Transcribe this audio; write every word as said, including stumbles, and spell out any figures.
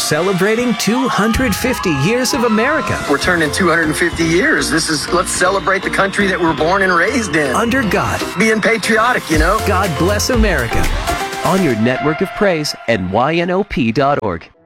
celebrating two hundred fifty years of America. We're turning two hundred fifty years. This is, let's celebrate the country that we're born and raised in. Under God. Being patriotic, you know? God bless America. On your network of praise, N Y N O P dot org.